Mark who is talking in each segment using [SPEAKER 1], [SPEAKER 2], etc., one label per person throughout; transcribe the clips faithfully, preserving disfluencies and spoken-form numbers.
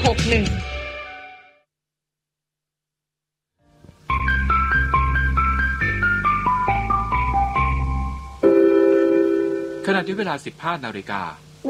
[SPEAKER 1] หกหนึ่ง
[SPEAKER 2] ขณะที่เวลา สิบห้านาฬิกา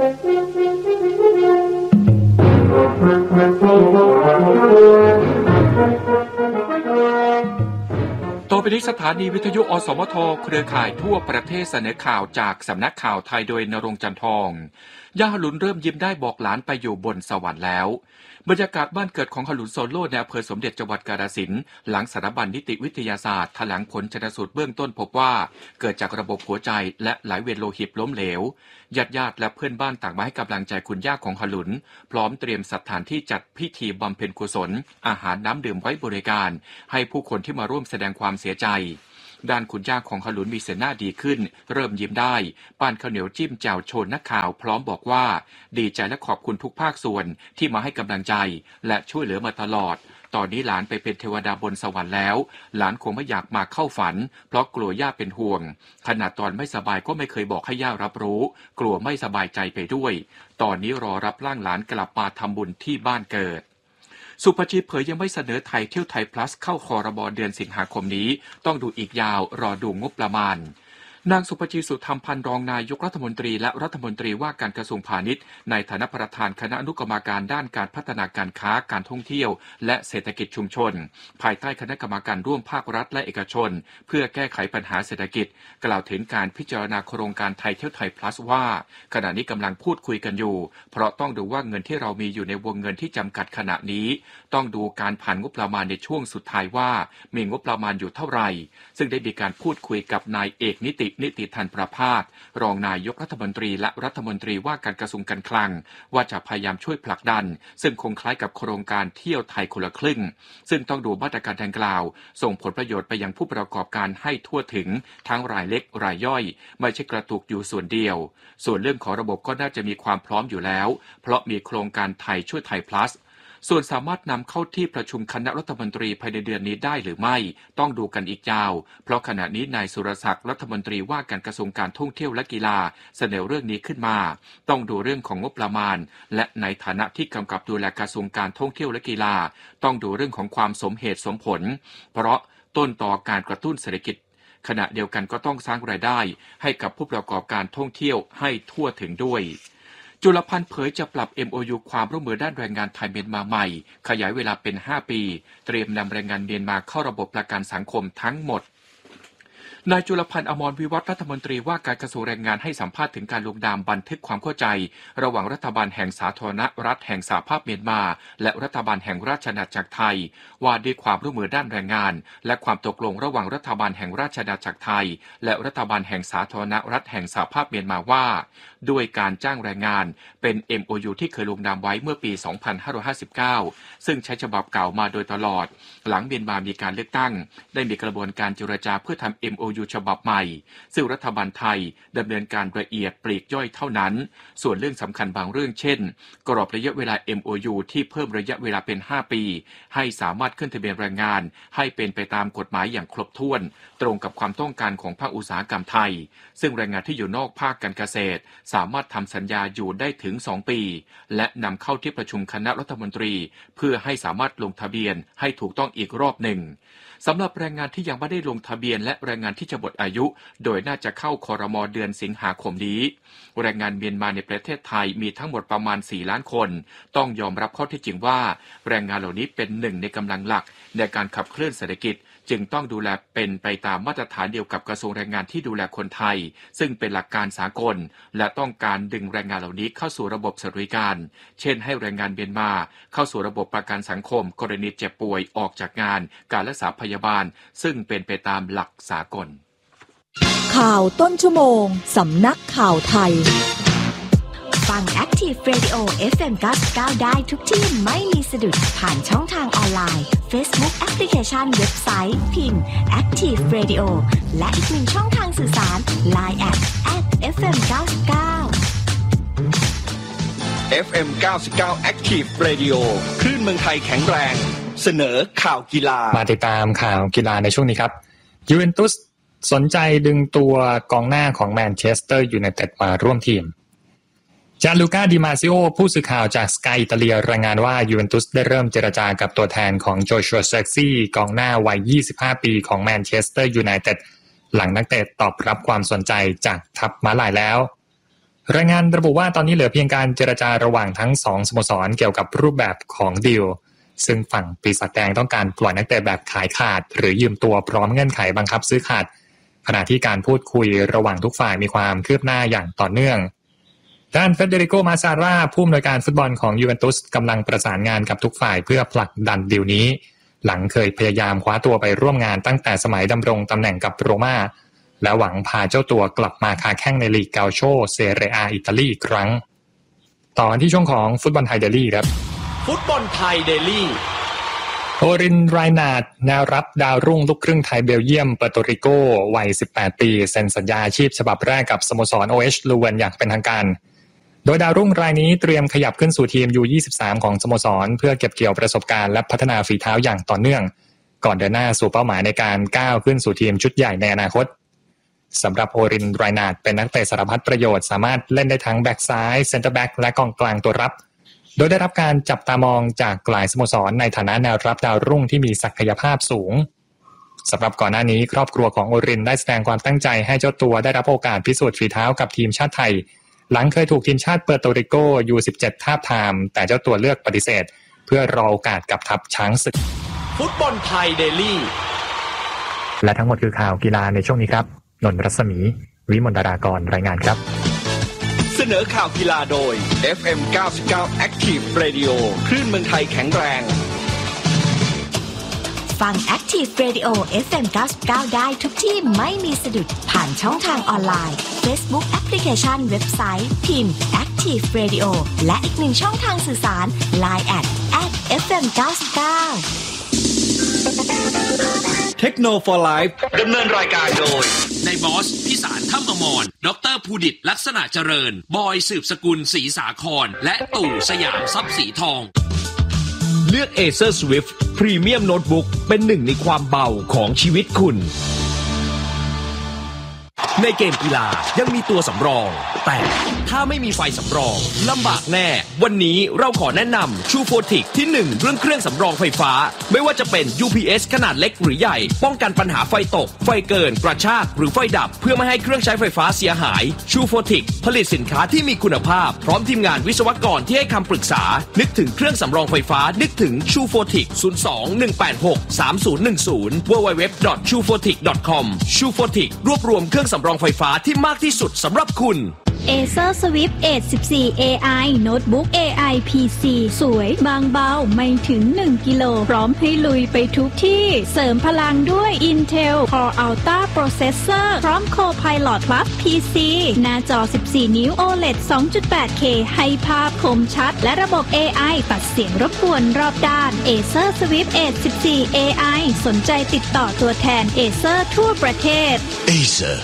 [SPEAKER 2] ต่อไปนี้สถานีวิทยุอสมทเครือข่ายทั่วประเทศเสนอข่าวจากสำนักข่าวไทยโดยณรงค์จันทองย่าหลุนเริ่มยิ้มได้บอกหลานไปอยู่บนสวรรค์แล้วบรรยากาศบ้านเกิดของหลุนโซโลในอำเภอสมเด็จจังหวัดกาฬสินธุ์หลังสถาบันนิติวิทยาศาสตร์แถลงผลชันสูตรเบื้องต้นพบว่าเกิดจากระบบหัวใจและไหลเวียนโลหิตล้มเหลวญาติญาติและเพื่อนบ้านต่างมาให้กำลังใจคุณย่าของหลุนพร้อมเตรียมสถานที่จัดพิธีบำเพ็ญกุศลอาหารน้ำดื่มไว้บริการให้ผู้คนที่มาร่วมแสดงความเสียใจด้านคุณย่าของขลุนมีสีหน้าดีขึ้นเริ่มยิ้มได้ป้านข้าวเหนียวจิ้มแจ่วโชนนักข่าวพร้อมบอกว่าดีใจและขอบคุณทุกภาคส่วนที่มาให้กำลังใจและช่วยเหลือมาตลอดตอนนี้หลานไปเป็นเทวดาบนสวรรค์แล้วหลานคงไม่อยากมาเข้าฝันเพราะกลัวย่าเป็นห่วงขนาดตอนไม่สบายก็ไม่เคยบอกให้ย่ารับรู้กลัวไม่สบายใจไปด้วยตอนนี้รอรับร่างหลานกลับมาทำบุญที่บ้านเกิดสุภชีเผยยังไม่เสนอไทยเที่ยวไทยพลัสเข้าครบ.เดือนสิงหาคมนี้ต้องดูอีกยาวรอดูงบประมาณนางสุภชีสุธรรมพันธ์รองนายกรัฐมนตรีและรัฐมนตรีว่าการกระทรวงพาณิชย์ในฐานะประธานคณะอนุกรรมการด้านการพัฒนาการค้าการท่องเที่ยวและเศรษฐกิจชุมชนภายใต้คณะกรรมการร่วมภาครัฐและเอกชนเพื่อแก้ไขปัญหาเศรษฐกิจกล่าวถึงการพิจารณาโครงการไทยเที่ยวไทยพลัสว่าขณะนี้กำลังพูดคุยกันอยู่เพราะต้องดูว่าเงินที่เรามีอยู่ในวงเงินที่จำกัดขณะนี้ต้องดูการผ่านงบประมาณในช่วงสุดท้ายว่ามีงบประมาณอยู่เท่าไหร่ซึ่งได้มีการพูดคุยกับนายเอกนิตินิติทันประภาสรองนายกรัฐมนตรีและรัฐมนตรีว่าการกระทรวงการคลังว่าจะพยายามช่วยผลักดันซึ่งคงคล้ายกับโครงการเที่ยวไทยคนละครึ่งซึ่งต้องดูมาตรการดังกล่าวส่งผลประโยชน์ไปยังผู้ประกอบการให้ทั่วถึงทั้งรายเล็กรายย่อยไม่ใช่กระตุกอยู่ส่วนเดียวส่วนเรื่องของระบบก็น่าจะมีความพร้อมอยู่แล้วเพราะมีโครงการไทยช่วยไทย plusส่วนสามารถนำเข้าที่ประชุมคณะรัฐมนตรีภายในเดือนนี้ได้หรือไม่ต้องดูกันอีกยาวเพราะขณะนี้นายสุรศักดิ์รัฐมนตรีว่าการกระทรวงการท่องเที่ยวและกีฬาเสนอเรื่องนี้ขึ้นมาต้องดูเรื่องของงบประมาณและในฐานะที่กำกับดูแลกระทรวงการท่องเที่ยวและกีฬาต้องดูเรื่องของความสมเหตุสมผลเพราะต้นต่อการกระตุ้นเศรษฐกิจขณะเดียวกันก็ต้องสร้างรายได้ให้กับผู้ประกอบการท่องเที่ยวให้ทั่วถึงด้วยจุลพันธ์เผยจะปรับ เอ็ม โอ ยู ความร่วมมือด้านแรงงานไทยเมียนมาใหม่ขยายเวลาเป็นห้าปีเตรียมนำแรงงานเมียนมาเข้าระบบประกันสังคมทั้งหมดนายจุลพันธ์อมรวิวัฒน์รัฐมนตรีว่าการกระทรวงแรงงานให้สัมภาษณ์ถึงการลงนามบันทึกความเข้าใจระหว่างรัฐบาลแห่งสาธารณรัฐแห่งสหภาพเมียนมาและรัฐบาลแห่งราชอาณาจักรไทยว่าด้วยความร่วมมือด้านแรงงานและความตกลงระหว่างรัฐบาลแห่งราชอาณาจักรไทยและรัฐบาลแห่งสาธารณรัฐแห่งสหภาพเมียนมาว่าด้วยการจ้างแรงงานเป็น เอ็ม โอ ยู ที่เคยลงนามไว้เมื่อปี สองพันห้าร้อยห้าสิบเก้า ซึ่งใช้ฉบับเก่ามาโดยตลอดหลังเมียนมามีการเลือกตั้งได้มีกระบวนการเจรจาเพื่อทำ เอ็ม โอ ยู ฉบับใหม่ซึ่งรัฐบาลไทยดำเนินการละเอียดปลีกย่อยเท่านั้นส่วนเรื่องสำคัญบางเรื่องเช่นกรอบระยะเวลา เอ็ม โอ ยู ที่เพิ่มระยะเวลาเป็นห้าปีให้สามารถขึ้นทะเบียนแรงงานให้เป็นไปตามกฎหมายอย่างครบถ้วนตรงกับความต้องการของภาคอุตสาหกรรมไทยซึ่งแรงงานที่อยู่นอกภาคการเกษตรสามารถทำสัญญาอยู่ได้ถึงสองปีและนำเข้าที่ประชุมคณะรัฐมนตรีเพื่อให้สามารถลงทะเบียนให้ถูกต้องอีกรอบหนึ่งสำหรับแรงงานที่ยังไม่ได้ลงทะเบียนและแรงงานที่จะหมดอายุโดยน่าจะเข้าครม.เดือนสิงหาคมนี้แรงงานเมียนมาในประเทศไทยมีทั้งหมดประมาณสี่ล้านคนต้องยอมรับข้อเท็จจริงว่าแรงงานเหล่านี้เป็นหนึ่งในกำลังหลักในการขับเคลื่อนเศรษฐกิจจึงต้องดูแลเป็นไปตามมาตรฐานเดียวกับกระทรวงแรงงานที่ดูแลคนไทยซึ่งเป็นหลักการสากลและต้องการดึงแรงงานเหล่านี้เข้าสู่ระบบสวัสดิการเช่นให้แรงงานเมียนมาเข้าสู่ระบบประกันสังคมกรณีเจ็บป่วยออกจากงานการรักษาพยาบาลซึ่งเป็นไปตามหลักสากล
[SPEAKER 3] ข่าวต้นชั่วโมงสำนักข่าวไทย
[SPEAKER 4] ฟัง Active Radio เอฟ เอ็ม เก้าสิบเก้า ได้ทุกที่ไม่มีสะดุดผ่านช่องทางออนไลน์ Facebook แอปพลิเคชันเว็บไซต์พิมพ์ Active Radio และอีกหนึ่งช่องทางสื่อสาร ไลน์ แอท แอท เอฟ เอ็ม เก้าสิบเก้า
[SPEAKER 5] เอฟ เอ็ม เก้าสิบเก้า Active Radio คลื่นเมืองไทยแข็งแรงเสนอข่าวกีฬา
[SPEAKER 6] มาติดตามข่าวกีฬาในช่วงนี้ครับยูเวนตุสสนใจดึงตัวกองหน้าของแมนเชสเตอร์ยูไนเต็ดมาร่วมทีมจานลูก้าดิมาซิโอผู้สื่อข่าวจากสกายอิตาเลียรายงานว่ายูเวนตุสได้เริ่มเจรจากับตัวแทนของโจชัวเซ็กซี่กองหน้าวัยยี่สิบห้าปีของแมนเชสเตอร์ยูไนเต็ดหลังนักเตะตอบรับความสนใจจากทัพม้าลายแล้วรายงานระบุว่าตอนนี้เหลือเพียงการเจรจาระหว่างทั้งสองสโมสรเกี่ยวกับรูปแบบของดีลซึ่งฝั่งปีศาจแดงต้องการปล่อยนักเตะแบบขายขาดหรือยืมตัวพร้อมเงื่อนไขบังคับซื้อขาดขณะที่การพูดคุยระหว่างทุกฝ่ายมีความคืบหน้าอย่างต่อเนื่องด้านเฟเดริโกมาซาร่าผู้อำนวยการฟุตบอลของยูเวนตุสกำลังประสานงานกับทุกฝ่ายเพื่อผลักดันดีลนี้หลังเคยพยายามคว้าตัวไปร่วมงานตั้งแต่สมัยดำรงตำแหน่งกับโรม่าและหวังพาเจ้าตัวกลับมาค้าแข้งในลีกเกาโชเซเรียอาอิตาลีอีกครั้งต่อที่ช่วงของฟุตบอลไทยเดลี่ครับ
[SPEAKER 5] ฟุตบอลไทยเดลี่
[SPEAKER 6] โอรินไรนาร์ดแนวรับดาวรุ่งลูกครึ่งไทยเบลเยียมเปอร์โตริโกวัยสิบแปดปีเซ็นสัญญาอาชีพฉบับแรกกับสโมสร โอ เอช ลูเวนอย่างเป็นทางการโดยดาวรุ่งรายนี้เตรียมขยับขึ้นสู่ทีม ยู ยี่สิบสาม ของสโมสรเพื่อเก็บเกี่ยวประสบการณ์และพัฒนาฝีเท้าอย่างต่อเนื่องก่อนเดินหน้าสู่เป้าหมายในการก้าวขึ้นสู่ทีมชุดใหญ่ในอนาคตสำหรับโอรินไรนาร์ดเป็นนักเตะสารพัดประโยชน์สามารถเล่นได้ทั้งแบ็กซ้ายเซ็นเตอร์แบ็กและกองกลางตัวรับโดยได้รับการจับตามองจากหลายสโมสรในฐานะแนวรับดาวรุ่งที่มีศักยภาพสูงสำหรับก่อนหน้านี้ครอบครัวของโอรินได้แสดงความตั้งใจให้เจ้าตัวได้รับโอกาสพิสูจน์ฝีเท้ากับทีมชาติไทยหลังเคยถูกทีมชาติเปอร์โตริโก ยู สิบเจ็ด ทาบทามแต่เจ้าตัวเลือกปฏิเสธเพื่อรอโอกาสกับทัพช้างศึก
[SPEAKER 5] ฟุตบอลไทยเดลี่
[SPEAKER 6] และทั้งหมดคือข่าวกีฬาในช่วงนี้ครับนนท์รัศมีวิมลดารากรรายงานครับ
[SPEAKER 5] เสนอข่าวกีฬาโดย เอฟ เอ็ม เก้าสิบเก้า Active Radio คลื่นเมืองไทยแข็งแรง
[SPEAKER 4] ฟัง Active Radio เอฟ เอ็ม เก้าสิบเก้า ได้ทุกที่ไม่มีสะดุดผ่านช่องทางออนไลน์ Facebook Application เว็บไซต์พิมพ์ Active Radio และอีกหนึ่งช่องทางสื่อสาร ไลน์ แอท แอท เอฟ เอ็ม เก้าสิบเก้า
[SPEAKER 5] เทคโนโลยี Life ดำเนินรายการโดย
[SPEAKER 1] ในบอสพิสารถ้ำอมรดรภูดิตลักษณะเจริญบอยสืบสกุลศรีสาครและตู่สยามทรัพย์สีทอง
[SPEAKER 5] เลือก Acer Swift Premium Notebook เป็นหนึ่งในความเบาของชีวิตคุณในเกมกีฬายังมีตัวสำรองแต่ถ้าไม่มีไฟสำรองลำบากแน่วันนี้เราขอแนะนำ True Fortic ที่หนึ่งเรื่องเครื่องสำรองไฟฟ้าไม่ว่าจะเป็น ยู พี เอส ขนาดเล็กหรือใหญ่ป้องกันปัญหาไฟตกไฟเกินกระชากหรือไฟดับเพื่อไม่ให้เครื่องใช้ไฟฟ้าเสียหาย True Fortic ผลิตสินค้าที่มีคุณภาพพร้อมทีมงานวิศวกรที่ให้คำปรึกษานึกถึงเครื่องสำรองไฟฟ้านึกถึง True Fortic ศูนย์ สอง หนึ่ง แปด หก สาม ศูนย์ หนึ่ง ศูนย์ ดับเบิลยู ดับเบิลยู ดับเบิลยู ดอท ทรู โฟร์ติก ดอท คอม True Fortic รวบรวมเครื่องสำรองไฟฟ้าที่มากที่สุดสำหรับคุณ
[SPEAKER 7] Acer Swift เอท สิบสี่ เอ ไอ Notebook เอ ไอ พี ซี สวยบางเบาไม่ถึงหนึ่งกิโลพร้อมให้ลุยไปทุกที่เสริมพลังด้วย Intel Core Ultra Processor พร้อม Copilot Plus พี ซี หน้าจอสิบสี่นิ้ว โอ แอล อี ดี สองจุดแปดเค ให้ภาพคมชัดและระบบ เอ ไอ ตัดเสียงรบกวนรอบด้าน Acer Swift เอท สิบสี่ เอ ไอ สนใจติดต่อตัวแทน Acer ทั่วประเทศ
[SPEAKER 5] Acer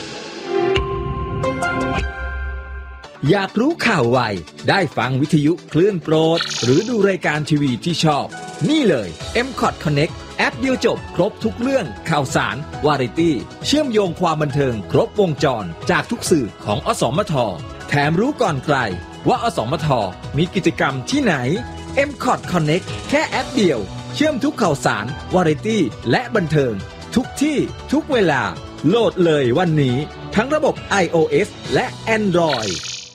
[SPEAKER 5] อยากรู้ข่าวไวได้ฟังวิทยุคลื่นโปรดหรือดูรายการทีวีที่ชอบนี่เลย เอ็ม คอท Connect แอปเดียวจบครบทุกเรื่องข่าวสารวาไรตี้เชื่อมโยงความบันเทิงครบวงจรจากทุกสื่อของอสมทแถมรู้ก่อนใครว่าอสมทมีกิจกรรมที่ไหน เอ็ม คอท Connect แค่แอปเดียวเชื่อมทุกข่าวสารวาไรตี้และบันเทิงทุกที่ทุกเวลาโหลดเลยวันนี้ทั้งระบบ ไอ โอ เอส และ Android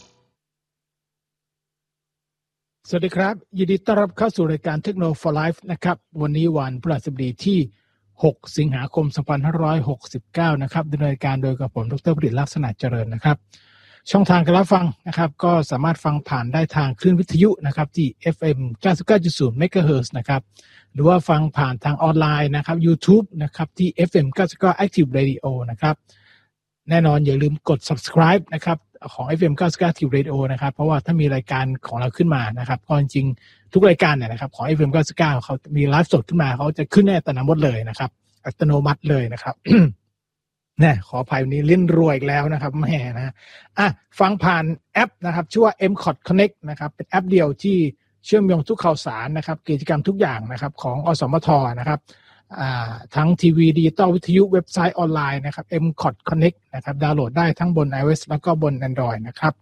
[SPEAKER 8] สวัสดีครับยินดีต้อนรับเข้าสู่รายการ Techno for Life นะครับวันนี้วันพฤหัสบดีที่หกสิงหาคมสองพันห้าร้อยหกสิบเก้านะครับดำเนินการโดยกับผมดร.ผลิตลักษณะเจริญนะครับช่องทางการรับฟังนะครับก็สามารถฟังผ่านได้ทางคลื่นวิทยุนะครับที่ เอฟ เอ็ม เก้าสิบเก้าจุดศูนย์ เมกะเฮิรตซ์ นะครับหรือว่าฟังผ่านทางออนไลน์นะครับ YouTube นะครับที่ เอฟ เอ็ม เก้าสิบเก้า Active Radio นะครับแน่นอนอย่าลืมกด Subscribe นะครับของ เอฟ เอ็ม เก้าสิบเก้า Active Radio นะครับเพราะว่าถ้ามีรายการของเราขึ้นมานะครับก็จริงๆทุกรายการเนี่ยนะครับของ เอฟ เอ็ม เก้าสิบเก้าเขามีไลฟ์สดขึ้นมาเขาจะขึ้นในอัตโนมัติเลยนะครับอัตโนมัติเลยนะครับ เนี่ยขออภัยวันนี้เล่นรวยอีกแล้วนะครับแม่นะอ่ะฟังผ่านแอปนะครับชื่อว่า เอ็ม คอท Connect นะครับเป็นแอปเดียวที่เชื่อมโยงทุกข่าวสารนะครับกิจกรรมทุกอย่างนะครับของอสมทนะครับอ่าทั้งทีวีดิจิตอลวิทยุเว็บไซต์ออนไลน์นะครับ เอ็ม คอท Connect นะครับดาวน์โหลดได้ทั้งบน iOS แล้วก็บน Android นะครับ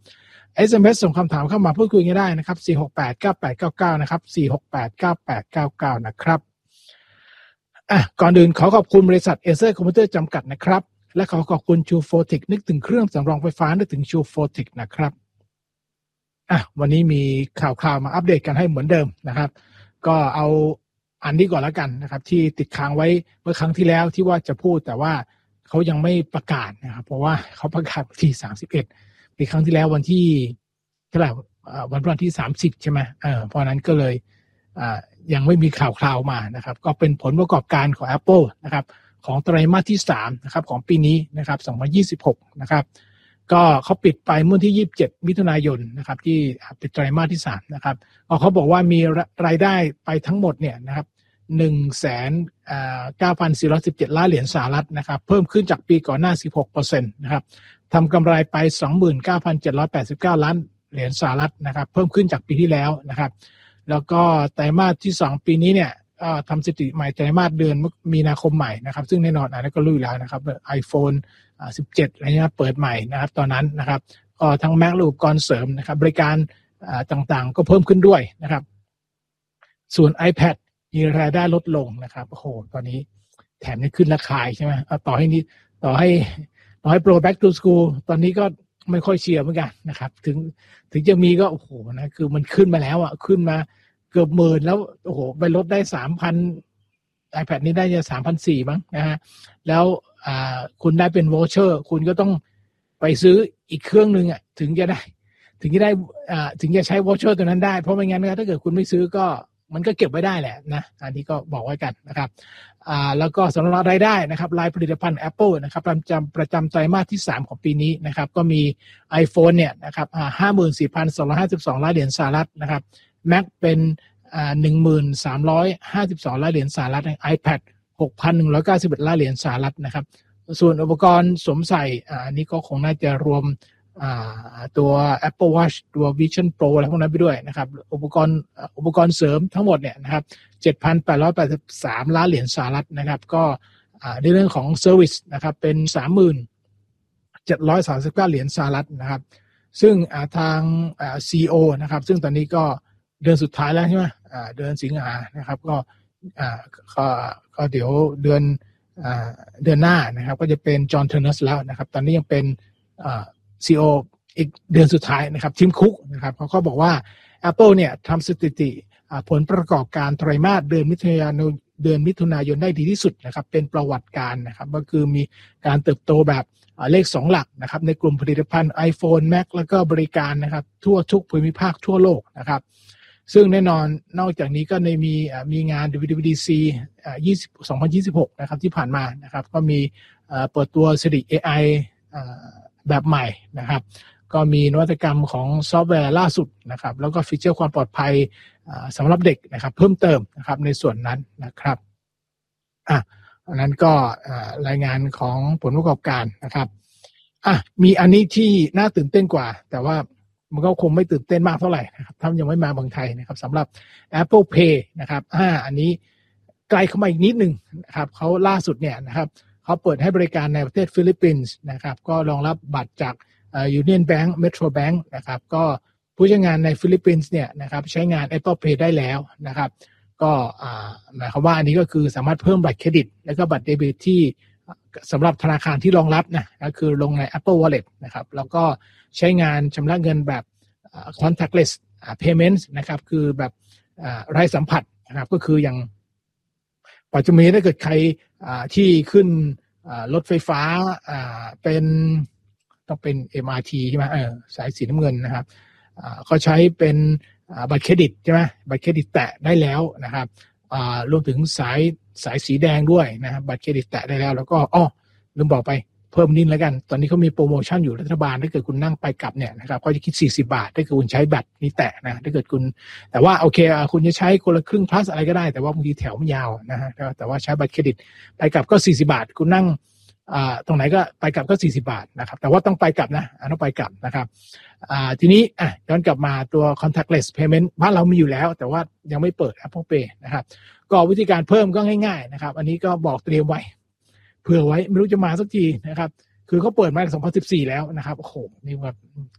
[SPEAKER 8] เอส เอ็ม เอส ส่งคำถามเข้ามาพูดคุยกันได้นะครับสี่ หก แปด เก้า แปด เก้า เก้านะครับสี่ หก แปด เก้า แปด เก้า เก้านะครับอ่ะก่อนอื่นขอขอบคุณบริษัทเอเซอร์คอมพิวเตอร์จำกัดนะครับและขอขอบคุณชูโฟติกนึกถึงเครื่องสำรองไฟฟ้านึกถึงชูโฟติกนะครับอ่ะวันนี้มีข่าวข่าวมาอัปเดตกันให้เหมือนเดิมนะครับก็เอาอันนี้ก่อนแล้วกันนะครับที่ติดค้างไว้เมื่อครั้งที่แล้วที่ว่าจะพูดแต่ว่าเขายังไม่ประกาศนะครับเพราะว่าเขาประกาศวันที่สามสิบเอ็ดปีครั้งที่แล้ววันที่เท่าไหร่วันวันที่สามสิบใช่ไหมเออเพราะนั้นก็เลยอ่ายังไม่มีข่าวคราวมานะครับก็เป็นผลประกอบการของ Apple นะครับของไตรมาสที่สามนะครับของปีนี้นะครับสองพันยี่สิบหกนะครับก็เขาปิดไปเมื่อที่ยี่สิบเจ็ดมิถุนายนนะครับที่ปิดไตรมาสที่สามนะครับเขาบอกว่ามีรายได้ไปทั้งหมดเนี่ยนะครับ หนึ่งแสนเก้าพันสี่ร้อยสิบเจ็ด ล้านเหรียญสหรัฐนะครับเพิ่มขึ้นจากปีก่อนหน้า สิบหกเปอร์เซ็นต์ นะครับทำกำไรไป สองหมื่นเก้าพันเจ็ดร้อยแปดสิบเก้า ล้านเหรียญสหรัฐนะครับเพิ่มขึ้นจากปีที่แล้วนะครับแล้วก็ไตรมาสที่สองปีนี้เนี่ยทำสถิติใหม่ไตรมาสเดือนมีนาคมใหม่นะครับซึ่งแน่นอนอันนั้นก็รู้แล้วนะครับ iPhone สิบเจ็ดอะไรเงี้ยเปิดใหม่นะครับตอนนั้นนะครับก็ทั้ง Mac และอุปกรณ์เสริมนะครับบริการต่างๆก็เพิ่มขึ้นด้วยนะครับส่วน iPad มีรายได้ลดลงนะครับโอ้โหตอนนี้แถมยังขึ้นราคาใช่ไหมต่อให้นี้ต่อให้ต่อให้ Pro Back to School ตอนนี้ก็ไม่ค่อยเชียร์เหมือนกันนะครับถึงถึงจะมีก็โอ้โหนะคือมันขึ้นมาแล้วอ่ะขึ้นมาเกือบหมื่นแล้วโอ้โหไปลดได้ สามพัน iPad นี้ได้จะ สามพันสี่ร้อย มั้งนะฮะแล้วอ่าคุณได้เป็น voucher คุณก็ต้องไปซื้ออีกเครื่องนึงอ่ะถึงจะได้ถึงจะได้อ่าถึงจะใช้ voucher ตัวนั้นได้เพราะไม่งั้นถ้าเกิดคุณไม่ซื้อก็มันก็เก็บไว้ได้แหละนะอันนี้ก็บอกไว้กันนะครับอ่าแล้วก็สำหรับรายได้นะครับรายผลิตภัณฑ์ Apple นะครับประจำประจำไตรมาสที่สามของปีนี้นะครับก็มี iPhone เนี่ยนะครับอ่า ห้าหมื่นสี่พันสองร้อยห้าสิบสอง ล้านเหรียญสหรัฐนะครับ Mac เป็นอ่า หนึ่งหมื่นสามร้อยห้าสิบสอง ล้านเหรียญสหรัฐ iPad หกพันหนึ่งร้อยเก้าสิบเอ็ด ล้านเหรียญสหรัฐนะครับส่วนอุปกรณ์สวมใส่อ่าอันนี้ก็คงน่าจะรวมอ่าตัว Apple Watch ตัว Vision Pro อะไรพวกนั้นไปด้วยนะครับอุปกรณ์อุปกรณ์เสริมทั้งหมดเนี่ยนะครับ เจ็ดพันแปดร้อยแปดสิบสาม ล้านเหรียญสหรัฐนะครับก็อ่าในเรื่องของ Service นะครับเป็น สามหมื่นเจ็ดร้อยสามสิบเก้า เหรียญสหรัฐนะครับซึ่งอ่าทางอ่า ซี อี โอ นะครับซึ่งตอนนี้ก็เดือนสุดท้ายแล้วใช่ไหมอ่าเดือนสิงหานะครับก็อ่าก็ก็เดี๋ยวเดือนอ่าเดือนหน้านะครับก็จะเป็นจอห์น เทอร์เนอร์สแล้วนะครับตอนนี้ยังเป็นอ่า ซี อี โอ อีกเดือนสุดท้ายนะครับทีมคุกนะครับเขาก็บอกว่า Apple เนี่ยทำสถิติผลประกอบการไตรมาสเดือนมิถุนายนเดือนมิถุนายนได้ดีที่สุดนะครับเป็นประวัติการนะครับก็คือมีการเติบโตแบบเลขสองหลักนะครับในกลุ่มผลิตภัณฑ์ iPhone Mac แล้วก็บริการนะครับทั่วทุกภูมิภาคทั่วโลกนะครับซึ่งแน่นอนนอกจากนี้ก็ในมีมีงาน ดับเบิลยู ดับเบิลยู ดี ซี สองพันยี่สิบหกนะครับที่ผ่านมานะครับก็มีเปิดตัวสถิติ เอ ไอ แบบใหม่นะครับก็มีนวัตกรรมของซอฟต์แวร์ล่าสุดนะครับแล้วก็ฟีเจอร์ความปลอดภัยสำหรับเด็กนะครับเพิ่มเติมนะครับในส่วนนั้นนะครับอ่ะอันนั้นก็รายงานของผลประกอบการนะครับอ่ะมีอันนี้ที่น่าตื่นเต้นกว่าแต่ว่ามันก็คงไม่ตื่นเต้นมากเท่าไหร่นะครับถ้ายังไม่มาเมืองไทยนะครับสำหรับ Apple Pay นะครับอ่าอันนี้ไกลเข้ามาอีกนิดนึงนะครับเขาล่าสุดเนี่ยนะครับเขาเปิดให้บริการในประเทศฟิลิปปินส์นะครับก็รองรับบัตรจากUnion Bank Metro Bank นะครับก็ผู้ใช้งานในฟิลิปปินส์เนี่ยนะครับใช้งาน Apple Pay ได้แล้วนะครับก็หมายความว่าอันนี้ก็คือสามารถเพิ่มบัตรเครดิตและก็บัตรเดบิตที่สำหรับธนาคารที่รองรับนะก็คือลงใน Apple Wallet นะครับแล้วก็ใช้งานชำระเงินแบบ contactless payments นะครับคือแบบไร้สัมผัสนะครับก็คืออย่างปัจจุบันถ้าเกิดใครที่ขึ้นรถไฟฟ้าเป็นต้องเป็น เอ็ม อาร์ ที ใช่ไหมเออสายสีน้ำเงินนะครับเขาใช้เป็นบัตรเครดิตใช่ไหมบัตรเครดิตแตะได้แล้วนะครับรวมถึงสายสายสีแดงด้วยนะครับบัตรเครดิตแตะได้แล้วแล้วก็อ้อลืมบอกไปเพิ่มนิดแล้วกันตอนนี้เขามีโปรโมชั่นอยู่รัฐบาลถ้าเกิดคุณนั่งไปกลับเนี่ยนะครับเขาจะคิดสี่สิบบาทถ้าเกิดคุณใช้บัตรนี้แตะนะถ้าเกิดคุณแต่ว่าโอเคคุณจะใช้คนละครึ่ง plus อะไรก็ได้แต่ว่าบางทีแถวมันยาวนะฮะแต่ว่าใช้บัตรเครดิตไปกลับก็สี่สิบบาทคุณนั่งอ่าตรงไหนก็ไปกลับก็สี่สิบบาทนะครับแต่ว่าต้องไปกลับนะต้องไปกลับนะครับอ่าทีนี้อ่ะย้อนกลับมาตัว contactless payment บ้านเรามีอยู่แล้วแต่ว่ายังไม่เปิด Apple Pay นะครับก็วิธีการเพิ่มก็ง่ายๆนะครับอันนี้ก็บอกเตรียมไว้เผื่อไว้ไม่รู้จะมาสักทีนะครับคือเขาเปิดมาสองพันสิบสี่แล้วนะครับโอ้โหนี่แบบ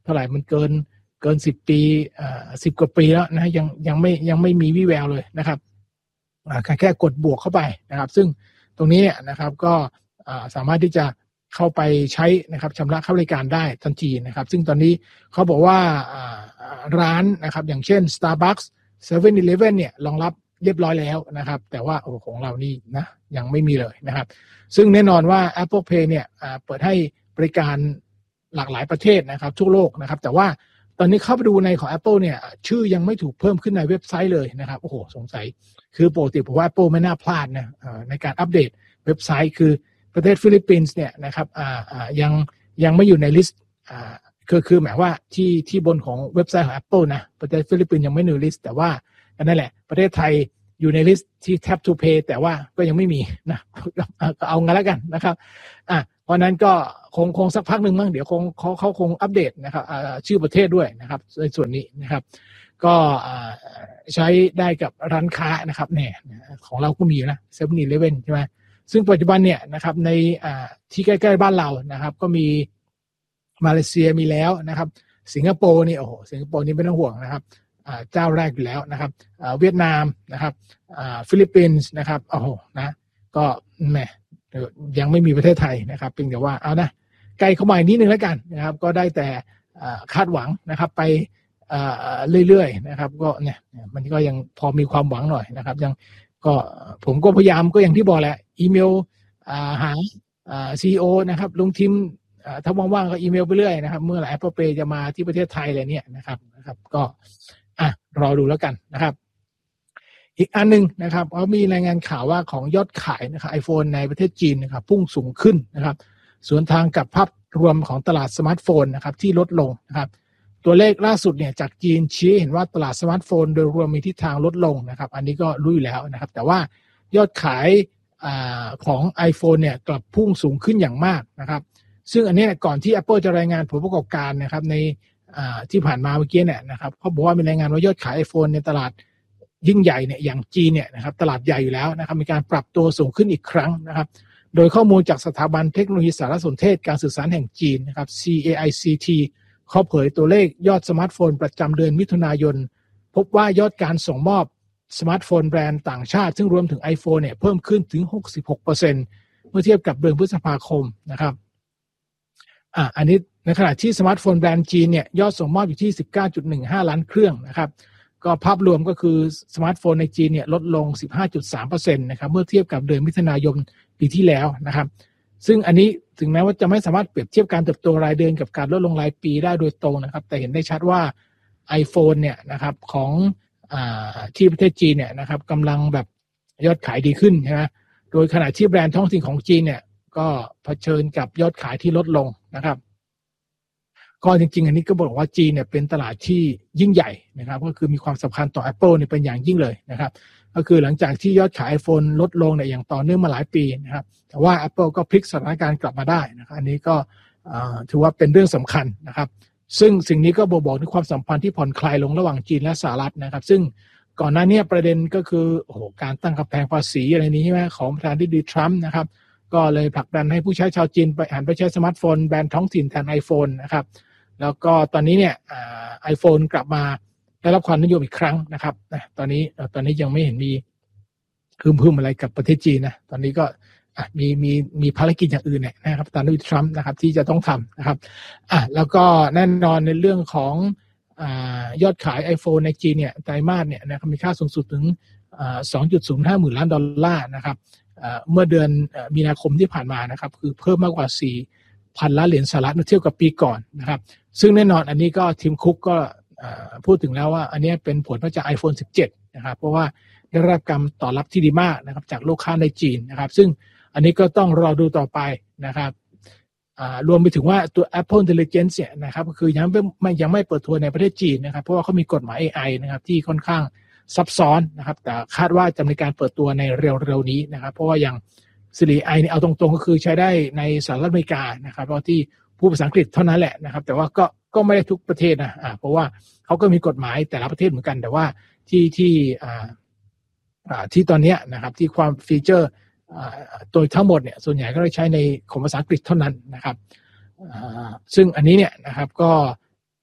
[SPEAKER 8] เท่าไหร่มันเกินเกินสิบปีอ่าสิบกว่าปีแล้วนะยังยังไม่ยังไม่มีวี่แววเลยนะครับอ่าแค่กดบวกเข้าไปนะครับซึ่งตรงนี้เนี่ยนะครับก็อ่าสามารถที่จะเข้าไปใช้นะครับชำระค่าบริการได้ทันทีนะครับซึ่งตอนนี้เขาบอกว่าอ่าร้านนะครับอย่างเช่น Starbucks เซเว่น Eleven เนี่ยรองรับเรียบร้อยแล้วนะครับแต่ว่าโอ้ของเรานี่นะยังไม่มีเลยนะครับซึ่งแน่นอนว่า Apple Pay เนี่ยเปิดให้บริการหลากหลายประเทศนะครับทั่วโลกนะครับแต่ว่าตอนนี้เข้าไปดูในของ Apple เนี่ยชื่อยังไม่ถูกเพิ่มขึ้นในเว็บไซต์เลยนะครับโอ้โหสงสัยคือปกติผมว่า Apple ไม่น่าพลาดนะในการอัปเดตเว็บไซต์คือประเทศฟิลิปปินส์เนี่ยนะครับอ่าอ่ายังยังไม่อยู่ในลิสต์อ่าคือคือหมายว่าที่ที่บนของเว็บไซต์ของ Apple นะประเทศฟิลิปปินส์ยังไม่อยู่ในลิสต์แต่ว่านั่นแหละประเทศไทยอยู่ในลิสต์ที่ Tap to Pay แต่ว่าก็ยังไม่มีนะก็เอางั้นแล้วกันนะครับอ่ะเพราะนั้นก็คงคงสักพักหนึ่งมั้งเดี๋ยวคงเขาเขาคงอัปเดตนะครับอ่าชื่อประเทศด้วยนะครับในส่วนนี้นะครับก็อ่าใช้ได้กับร้านค้านะครับเนี่ยของเราก็มีอยู่นะ เซเว่น Eleven ใช่ไหมซึ่งปัจจุบันเนี่ยนะครับในอ่าที่ใกล้ๆบ้านเรานะครับก็มีมาเลเซียมีแล้วนะครับสิงคโปร์นี่โอ้โหสิงคโปร์นี่ไม่ต้องห่วงนะครับเจ้าแรกอยู่แล้วนะครับเวียดนามนะครับฟิลิปปินส์นะครับโอ้โหนะก็แหมยังไม่มีประเทศไทยนะครับเพียงแต่ว่าเอานะใกล้เข้ามาอีกนิดนึงแล้วกันนะครับก็ได้แต่คาดหวังนะครับไปเรื่อยๆนะครับก็เนี่ยมันก็ยังพอมีความหวังหน่อยนะครับยังก็ผมก็พยายามก็อย่างที่บอกแหละอีเมลหาซีอีโอนะครับลงทีมถ้าว่างๆก็อีเมลไปเรื่อยนะครับเมื่อไหร่ Apple Pay จะมาที่ประเทศไทยอะไรเนี่ยนะครับนะครับก็อ่ะรอดูแล้วกันนะครับอีกอันนึงนะครับเขามีรายงานข่าวว่าของยอดขายนะครับ iPhone ในประเทศจีนนะครับพุ่งสูงขึ้นนะครับสวนทางกับภาพรวมของตลาดสมาร์ทโฟนนะครับที่ลดลงนะครับตัวเลขล่าสุดเนี่ยจากจีนชี้เห็นว่าตลาดสมาร์ทโฟนโดยรวมมีทิศทางลดลงนะครับอันนี้ก็รู้อยู่แล้วนะครับแต่ว่ายอดขายอ่าของ iPhone เนี่ยกลับพุ่งสูงขึ้นอย่างมากนะครับซึ่งอันนี้ก่อนที่ Apple จะรายงานผลประกอบการนะครับในที่ผ่านมาเมื่อกี้เนี่ยนะครับเขาบอกว่ามีรายงานว่ายอดขาย iPhone ในตลาดยิ่งใหญ่เนี่ยอย่างจีนเนี่ยนะครับตลาดใหญ่อยู่แล้วนะครับมีการปรับตัวสูงขึ้นอีกครั้งนะครับโดยข้อมูลจากสถาบันเทคโนโลยีสารสนเทศการสื่อสารแห่งจีนนะครับ ซี เอ ไอ ซี ที เขาเผยตัวเลขยอดสมาร์ทโฟนประจำเดือนมิถุนายนพบว่ายอดการส่งมอบสมาร์ทโฟนแบรนด์ต่างชาติซึ่งรวมถึง iPhone เนี่ยเพิ่มขึ้นถึง หกสิบหกเปอร์เซ็นต์ เมื่อเทียบกับเดือนพฤษภาคมนะครับอ่ะอันนี้ในขณะที่สมาร์ทโฟนแบรนด์จีนเนี่ยยอดส่งมอบอยู่ที่ สิบเก้าจุดหนึ่งห้า ล้านเครื่องนะครับก็ภาพรวมก็คือสมาร์ทโฟนในจีนเนี่ยลดลง สิบห้าจุดสามเปอร์เซ็นต์ นะครับเมื่อเทียบกับเดือนมิถุนายนปีที่แล้วนะครับซึ่งอันนี้ถึงแม้ว่าจะไม่สามารถเปรียบเทียบการเติบโตรายเดือนกับการลดลงรายปีได้โดยตรงนะครับแต่เห็นได้ชัดว่า iPhone เนี่ยนะครับของอ่าที่ประเทศจีนเนี่ยนะครับกำลังแบบยอดขายดีขึ้นใช่ไหมโดยขณะที่แบรนด์ท้องถิ่นของจีนเนี่ยก็เผชิญกับยอดขายที่ลดลงนะครับก็จริงๆอันนี้ก็บอกว่าจีนเนี่ยเป็นตลาดที่ยิ่งใหญ่นะครับก็คือมีความสำคัญต่อ Apple เนี่ยเป็นอย่างยิ่งเลยนะครับก็คือหลังจากที่ยอดขาย iPhone ลดลงเนี่ยอย่างต่อเนื่องมาหลายปีนะครับแต่ว่า Apple ก็พลิกสถานการณ์กลับมาได้นะครับอันนี้ก็ถือว่าเป็นเรื่องสำคัญนะครับซึ่งสิ่งนี้ก็บ่งบอกถึงความสัมพันธ์ที่ผ่อนคลายลงระหว่างจีนและสหรัฐนะครับซึ่งก่อนหน้านี้ประเด็นก็คือโอ้โหการตั้งกำแพงภาษีอะไรนี้ใช่ไหมของประธานาธิบดีทรัมป์นะครับก็เลยผลักดันให้ผู้ใช้ชาวจีนไปหันไปใช้สมาร์ทโฟนแบรนด์ท้องถิ่นแทน iPhone นะครับแล้วก็ตอนนี้เนี่ยไอโฟนกลับมาได้รับความนิยมอีกครั้งนะครับนะตอนนี้ตอนนี้ยังไม่เห็นมีคืมพึมอะไรกับประเทศจีนนะตอนนี้ก็มีมีมีภารกิจอย่างอื่นเนี่ยนะครับตามด้วยทรัมป์นะครับที่จะต้องทำนะครับอ่ะแล้วก็แน่นอนในเรื่องของอ่ายอดขาย iPhone ในจีนเนี่ยไตรมาสเนี่ยนะครับมีค่าสูงสุดถึงอ่า สองจุดศูนย์ห้า หมื่นล้านดอลลาร์นะครับเมื่อเดือนมีนาคมที่ผ่านมานะครับคือเพิ่มมากกว่าสี่พันล้านเหรียญสหรัฐเมื่อเทียบกับปีก่อนนะครับซึ่งแน่นอนอันนี้ก็ทีมคุกก็พูดถึงแล้วว่าอันนี้เป็นผลมาจาก iPhone สิบเจ็ดนะครับเพราะว่าได้รับการตอบรับที่ดีมากนะครับจากลูกค้าในจีนนะครับซึ่งอันนี้ก็ต้องรอดูต่อไปนะครับรวมไปถึงว่าตัว Apple Intelligence เนี่ยนะครับก็คือยังไม่ยังไม่เปิดตัวในประเทศจีนนะครับเพราะว่าเขามีกฎหมาย เอ ไอ นะครับที่ค่อนข้างซับซ้อนนะครับแต่คาดว่าจะมีการเปิดตัวในเร็วๆนี้นะครับเพราะว่าอย่าง Siri ไอเนี่ยเอาตรงๆก็คือใช้ได้ในสหรัฐอเมริกานะครับเพราะที่พูดภาษาอังกฤษเท่านั้นแหละนะครับแต่ว่าก็ก็ไม่ได้ทุกประเทศนะอ่าเพราะว่าเขาก็มีกฎหมายแต่ละประเทศเหมือนกันแต่ว่าที่ที่อ่าอ่าที่ตอนนี้นะครับที่ความฟีเจอร์อ่าโดยทั้งหมดเนี่ยส่วนใหญ่ก็ได้ใช้ในของภาษาอังกฤษเท่านั้นนะครับอ่าซึ่งอันนี้เนี่ยนะครับก็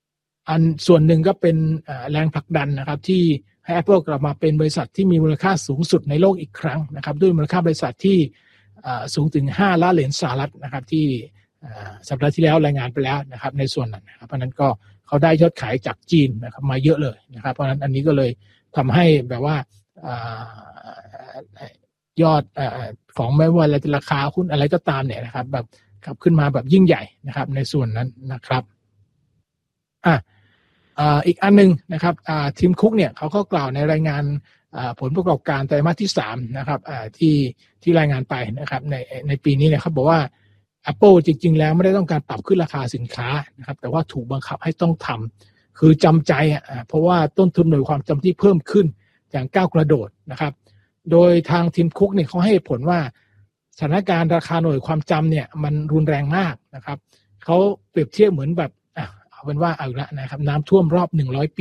[SPEAKER 8] อันส่วนหนึ่งก็เป็นแรงผลักดันนะครับที่ให้ Apple กลับมาเป็นบริษัทที่มีมูลค่าสูงสุดในโลกอีกครั้งนะครับด้วยมูลค่าบริษัทที่สูงถึงห้าล้านเหรียญสหรัฐนะครับที่สัปดาห์ที่แล้วรายงานไปแล้วนะครับในส่วนนั้นนะครับเพราะนั้นก็เขาได้ยอดขายจากจีนนะครับมาเยอะเลยนะครับเพราะนั้นอันนี้ก็เลยทำให้แบบว่ายอดของไม่ว่าราคาหุ้นอะไรก็ตามเนี่ยนะครับแบบขับขึ้นมาแบบยิ่งใหญ่นะครับในส่วนนั้นนะครับอ่ะอีกอันนึงนะครับทีมคุกเนี่ยเขาก็กล่าวในรายงานผลประกอบการไตรมาสที่สามนะครับที่ที่รายงานไปนะครับในในปีนี้เนี่ยเขาบอกว่า Apple จริงๆแล้วไม่ได้ต้องการปรับขึ้นราคาสินค้านะครับแต่ว่าถูกบังคับให้ต้องทำคือจำใจอ่ะเพราะว่าต้นทุนหน่วยความจำที่เพิ่มขึ้นอย่างก้าวกระโดดนะครับโดยทางทีมคุกเนี่ยเขาให้ผลว่าสถานการณ์ราคาหน่วยความจำเนี่ยมันรุนแรงมากนะครับเขาเปรียบเทียบเหมือนแบบอ่ะเอาเป็นว่าเอาละนะครับน้ำท่วมรอบหนึ่งร้อยปี